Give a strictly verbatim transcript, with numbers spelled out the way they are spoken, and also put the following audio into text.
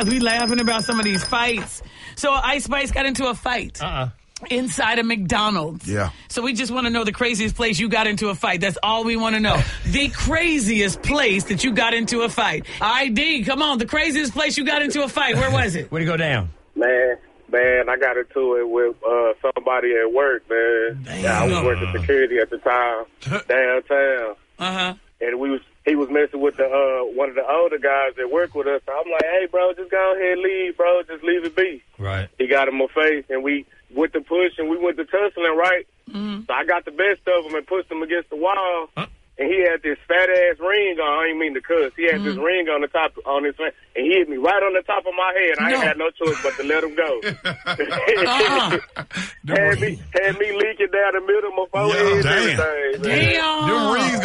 We laughing about some of these fights. So Ice Spice got into a fight. Uh-uh. Inside a McDonald's. Yeah. So we just want to know the craziest place you got into a fight. That's all we want to know. The craziest place that you got into a fight. I D, come on. The craziest place you got into a fight. Where was it? Where'd it go down? Man, man, I got into it with uh, somebody at work, man. Damn. Yeah, I was working security at the time, downtown. Uh-huh. And we was he was messing with the uh, one of the older guys that work with us. So I'm like, hey, bro, just go ahead and leave, bro. Just leave it be. Right. He got in my face, and we went to push, and we went to tussling, right? Mm-hmm. So I got the best of him and pushed him against the wall. Huh? And he had this fat-ass ring on. I didn't mean to cuss. He had Mm-hmm. this ring on the top, on his hand, and he hit me right on the top of my head. I No. ain't had no choice but to let him go. Uh-uh. had, me, had me leaking down the middle of my forehead Yeah, and damn. everything. man. Damn. Them rings